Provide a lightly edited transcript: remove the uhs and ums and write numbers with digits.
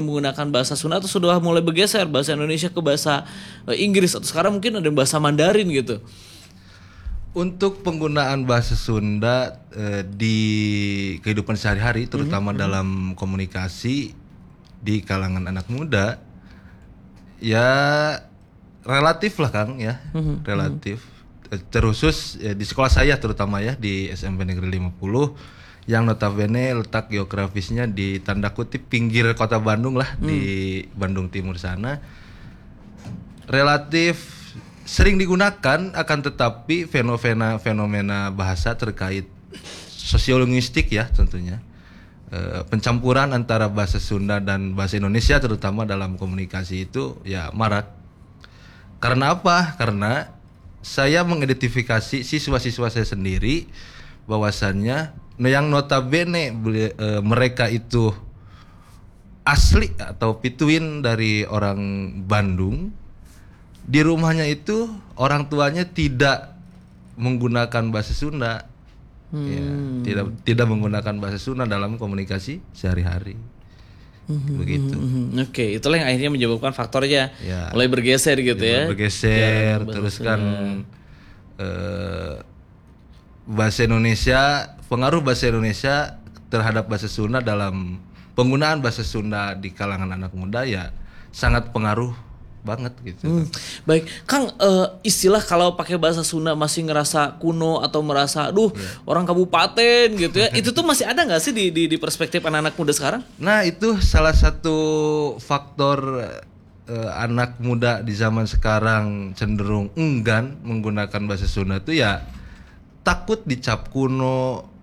menggunakan bahasa Sunda atau sudah mulai bergeser bahasa Indonesia ke bahasa Inggris atau sekarang mungkin ada bahasa Mandarin gitu? Untuk penggunaan bahasa Sunda di kehidupan sehari-hari, terutama dalam komunikasi di kalangan anak muda, ya relatif lah Kang ya, relatif. Terusus di sekolah saya terutama ya di SMP Negeri 50 yang notabene letak geografisnya di tanda kutip pinggir kota Bandung lah, di Bandung Timur sana, relatif sering digunakan, akan tetapi fenomena bahasa terkait sosiolinguistik ya tentunya, pencampuran antara bahasa Sunda dan bahasa Indonesia terutama dalam komunikasi itu ya marak. Karena apa? Karena saya mengidentifikasi siswa-siswa saya sendiri bahwasannya yang notabene mereka itu asli atau pituin dari orang Bandung, di rumahnya itu orang tuanya tidak menggunakan bahasa Sunda, ya, tidak menggunakan bahasa Sunda dalam komunikasi sehari-hari, begitu. Oke, itulah yang akhirnya menyebabkan faktornya Ya. mulai bergeser gitu ya. Bergeser, Jarang terus bahasa. kan bahasa Indonesia, pengaruh bahasa Indonesia terhadap bahasa Sunda dalam penggunaan bahasa Sunda di kalangan anak muda ya sangat pengaruh banget gitu. Baik, Kang, istilah kalau pakai bahasa Sunda masih ngerasa kuno atau merasa, orang kabupaten gitu ya, itu tuh masih ada nggak sih di perspektif anak-anak muda sekarang? Nah itu salah satu faktor anak muda di zaman sekarang cenderung enggan menggunakan bahasa Sunda itu ya takut dicap kuno,